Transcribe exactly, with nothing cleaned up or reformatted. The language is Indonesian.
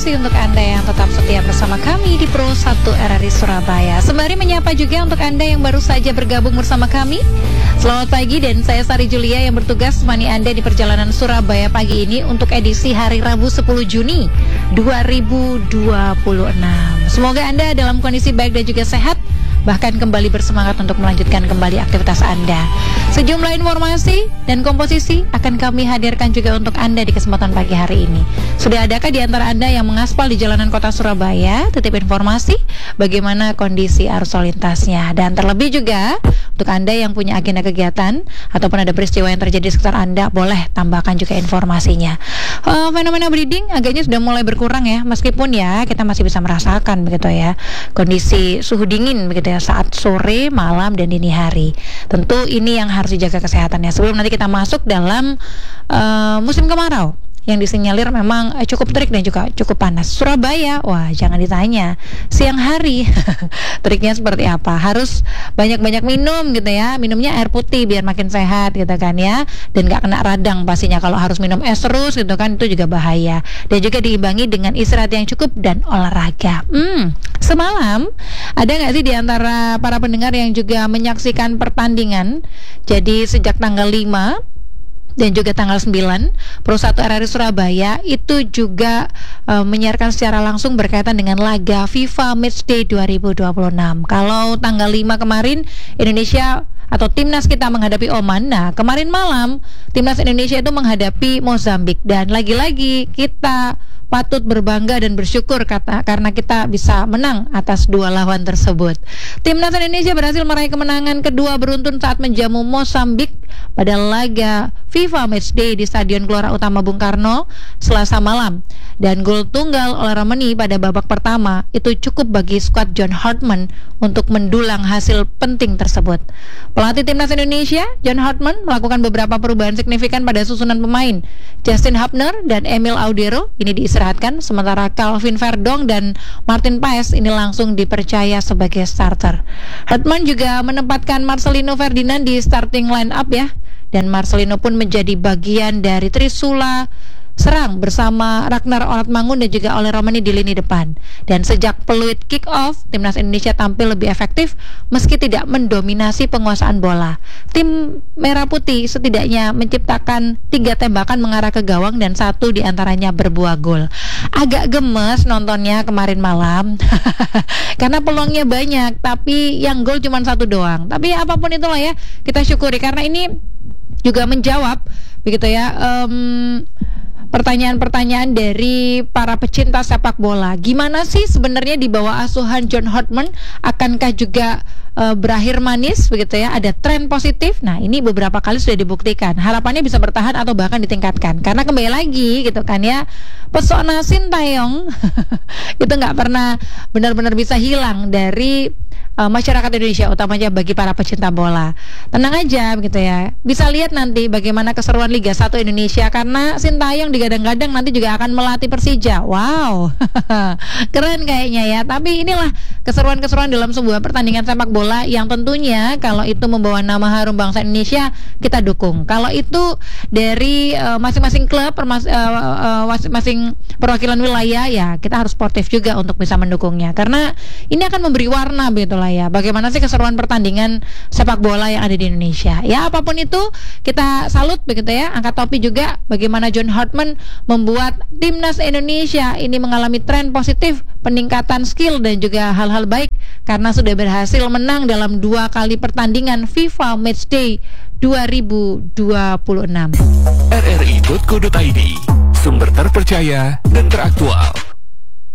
kasih untuk Anda yang tetap setia bersama kami di Pro satu R R I Surabaya. Sembari menyapa juga untuk Anda yang baru saja bergabung bersama kami. Selamat pagi, dan saya Sari Julia yang bertugas menemani Anda di perjalanan Surabaya pagi ini untuk edisi hari Rabu sepuluh Juni dua ribu dua puluh enam. Semoga Anda dalam kondisi baik dan juga sehat, bahkan kembali bersemangat untuk melanjutkan kembali aktivitas Anda. Sejumlah informasi dan komposisi akan kami hadirkan juga untuk Anda di kesempatan pagi hari ini. Sudah adakah di antara Anda yang mengaspal di jalanan kota Surabaya? Titip informasi bagaimana kondisi arus lalu lintasnya. Dan terlebih juga untuk Anda yang punya agenda kegiatan ataupun ada peristiwa yang terjadi di sekitar Anda, boleh tambahkan juga informasinya. uh, Fenomena breeding agaknya sudah mulai berkurang ya, meskipun ya kita masih bisa merasakan begitu ya kondisi suhu dingin begitu ya saat sore, malam, dan dini hari. Tentu ini yang harus dijaga kesehatannya sebelum nanti kita masuk dalam uh, musim kemarau yang disinyalir memang eh, cukup terik dan juga cukup panas. Surabaya, wah jangan ditanya, siang hari teriknya seperti apa. Harus banyak-banyak minum gitu ya, minumnya air putih biar makin sehat gitu kan ya, dan gak kena radang pastinya. Kalau harus minum es terus gitu kan, itu juga bahaya. Dan juga diimbangi dengan istirahat yang cukup dan olahraga. Hmm, semalam ada gak sih di antara para pendengar yang juga menyaksikan pertandingan? Jadi sejak tanggal lima dan juga tanggal sembilan, Pro satu R R I Surabaya itu juga uh, menyiarkan secara langsung berkaitan dengan laga FIFA Matchday dua ribu dua puluh enam. Kalau tanggal lima kemarin Indonesia atau timnas kita menghadapi Oman. Nah, kemarin malam timnas Indonesia itu menghadapi Mozambik, dan lagi-lagi kita patut berbangga dan bersyukur kata, karena kita bisa menang atas dua lawan tersebut. Timnas Indonesia berhasil meraih kemenangan kedua beruntun saat menjamu Mozambik pada laga FIFA Matchday di Stadion Gelora Utama Bung Karno Selasa malam. Dan gol tunggal oleh Romani pada babak pertama itu cukup bagi skuad John Hartman untuk mendulang hasil penting tersebut. Pelatih timnas Indonesia, John Hartman, melakukan beberapa perubahan signifikan pada susunan pemain. Justin Hubner dan Emil Audero ini diistirahatkan, sementara Calvin Verdong dan Martin Paes ini langsung dipercaya sebagai starter. Hartman juga menempatkan Marcelino Ferdinand di starting line up ya, dan Marcelino pun menjadi bagian dari Trisula serang bersama Ragnar Oratmangun dan juga Ole Romani di lini depan. Dan sejak peluit kick off, timnas Indonesia tampil lebih efektif meski tidak mendominasi penguasaan bola. Tim Merah Putih setidaknya menciptakan tiga tembakan mengarah ke gawang dan satu diantaranya berbuah gol. Agak gemes nontonnya kemarin malam karena peluangnya banyak, tapi yang gol cuma satu doang. Tapi apapun itulah ya, kita syukuri karena ini juga menjawab begitu ya um, pertanyaan-pertanyaan dari para pecinta sepak bola. Gimana sih sebenarnya di bawah asuhan John Hartman? Akankah juga uh, berakhir manis begitu ya? Ada tren positif? Nah, ini beberapa kali sudah dibuktikan. Harapannya bisa bertahan atau bahkan ditingkatkan. Karena kembali lagi gitu kan ya, pesona Sintayong itu nggak pernah benar-benar bisa hilang dari uh, masyarakat Indonesia, utamanya bagi para pecinta bola. Tenang aja begitu ya. Bisa lihat nanti bagaimana keseruan Liga satu Indonesia, karena Sintayong digadang-gadang nanti juga akan melatih Persija. Wow, keren kayaknya ya. Tapi inilah keseruan-keseruan dalam sebuah pertandingan sepak bola yang tentunya kalau itu membawa nama harum bangsa Indonesia, kita dukung. Kalau itu dari uh, masing-masing klub, permas- uh, uh, masing-masing perwakilan wilayah, ya kita harus sportif juga untuk bisa mendukungnya. Karena ini akan memberi warna begitulah ya, bagaimana sih keseruan pertandingan sepak bola yang ada di Indonesia. Ya apapun itu, kita salut begitu ya, angkat topi juga bagaimana John Hartman membuat timnas Indonesia ini mengalami tren positif, peningkatan skill dan juga hal-hal baik karena sudah berhasil menang dalam dua kali pertandingan FIFA Matchday dua ribu dua puluh enam. R R I titik co titik I D, sumber terpercaya dan teraktual.